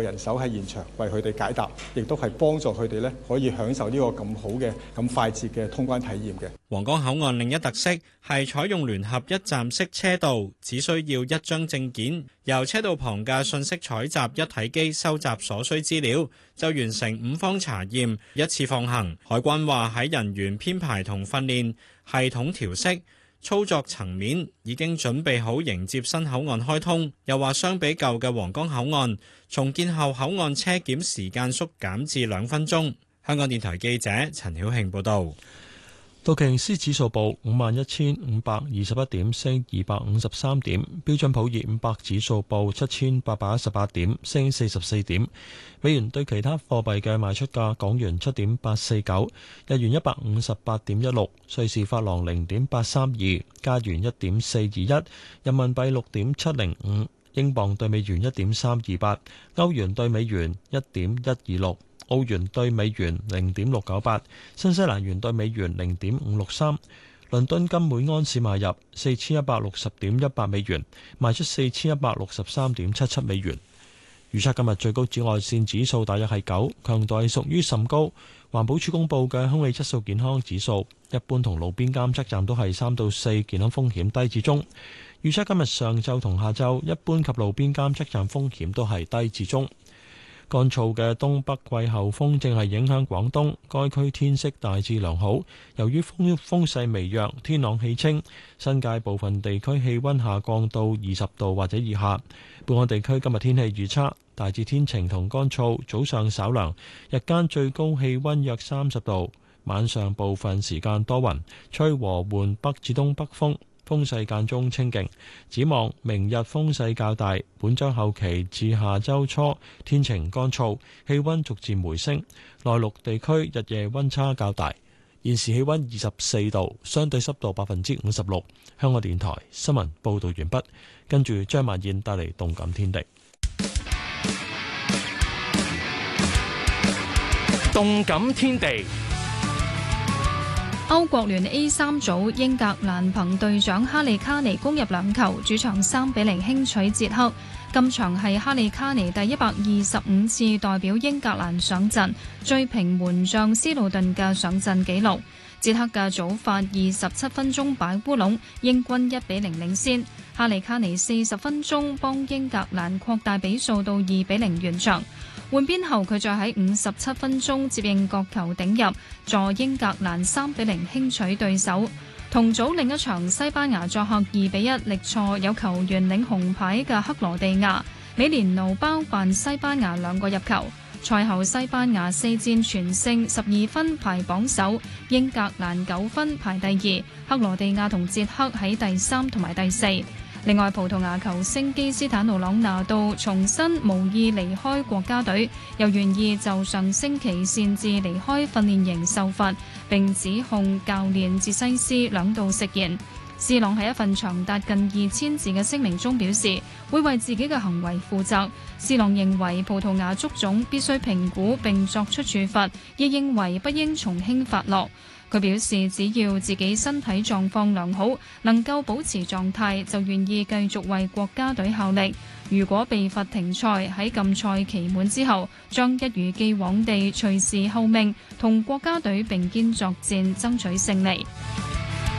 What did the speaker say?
人手喺現場為佢哋解答，亦都係幫助佢哋咧可以享受呢個咁好嘅、咁快捷嘅通關體驗嘅。 皇崗口岸另一特色係採用聯合一站式車道，只需要一張證件，由車道旁嘅信息採集一體機收集所需資料，就完成5方查驗，一次放行。海關話喺人員編排同訓練、系統調適、操作層面已經準備好迎接新口岸開通。又話相比舊嘅皇崗口岸，重建後口岸車檢時間縮減至2分鐘。香港電台記者陳曉慶報導。 道瓊斯指數報51,521點，升253點；標準普爾500指數報7,818點，升44點。美元對其他貨幣嘅賣出價：港元7.849，日元158.16，瑞士法郎0.832，加元1.421，人民幣6.705，英鎊對美元1.328，歐元對美元1.126。澳元兌美元0.698，新西蘭元兌美元0.563。倫敦金每安士買入4160.18美元，賣出4163.77美元。預測今日最高紫外線指數大約係9，強度係屬於甚高。環保署公布嘅空氣質素健康指數，一般同路邊監測站都係3到4，健康風險低至中。預測今日上晝同下晝，一般及路邊監測站風險都係低至中。乾燥嘅東北季候風正係影響廣東，該區天色大致良好。由於風勢微弱，天朗氣清，新界部分地區氣溫下降到20度或者以下。本港地區今日天氣預測大致天晴同乾燥，早上稍涼，日間最高氣溫約30度，晚上部分時間多雲，吹和緩北至東北風。風勢間中清勁，展望明日風勢較大，本週後期至下週初天晴乾燥，氣溫逐漸回升。內陸地區日夜溫差較大。現時氣溫24度，相對濕度56%。香港電台新聞報道完畢，跟住張曼燕帶嚟動感天地。 動感天地。 歐國聯 A3 組，英格蘭憑隊長哈利卡尼攻入2球，主場3-0輕取捷克。今場係哈利卡尼第125次代表英格蘭上陣，追平門將斯路頓嘅上陣紀錄。捷克嘅早發27分鐘擺烏龍，英軍1-0領先。哈利卡尼40分鐘幫英格蘭擴大比數到2-0完場。換邊後，佢再喺57分鐘接應角球頂入，助英格蘭3-0輕取對手。同組另一場，西班牙作客2-1力挫有球員領紅牌嘅克羅地亞，美連奴包辦西班牙2個入球。賽後西班牙4戰全勝，12分排榜首，英格蘭9分排第2，克羅地亞同捷克喺第3同埋第4。另外，葡萄牙球星基斯坦奴朗拿度重申無意離開國家隊，又願意就上星期擅自離開訓練營受罰，並指控教練哲西斯2度食言。C 朗喺一份長達近2000字嘅聲明中表示，會為自己嘅行為負責。C 朗認為葡萄牙足總必須評估並作出處罰，亦認為不應從輕發落。佢表示，只要自己身體狀況良好，能夠保持狀態，就願意繼續為國家隊效力。如果被罰停賽，喺禁賽期滿之後，將一如既往地隨時候命，同國家隊並肩作戰，爭取勝利。